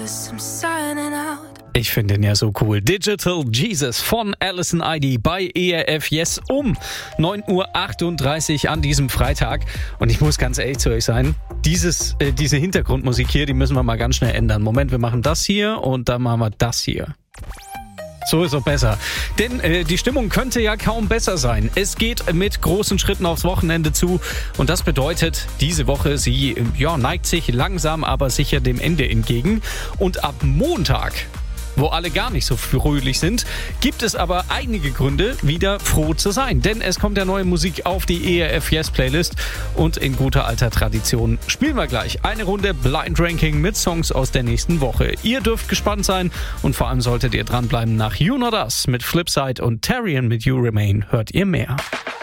Ich finde ihn ja so cool. Digital Jesus von Alison ID bei ERF Yes um 9.38 Uhr an diesem Freitag. Und ich muss ganz ehrlich zu euch sein, diese Hintergrundmusik hier, die müssen wir mal ganz schnell ändern. Moment, wir machen das hier und dann machen wir das hier. So ist auch besser. Denn die Stimmung könnte ja kaum besser sein. Es geht mit großen Schritten aufs Wochenende zu. Und das bedeutet, diese Woche, sie neigt sich langsam, aber sicher dem Ende entgegen. Und ab Montag, wo alle gar nicht so fröhlich sind, gibt es aber einige Gründe, wieder froh zu sein. Denn es kommt ja neue Musik auf die ERF Yes Playlist. Und in guter alter Tradition spielen wir gleich eine Runde Blind Ranking mit Songs aus der nächsten Woche. Ihr dürft gespannt sein und vor allem solltet ihr dranbleiben. Nach You Not Us mit Flipside und Tarian mit You Remain hört ihr mehr.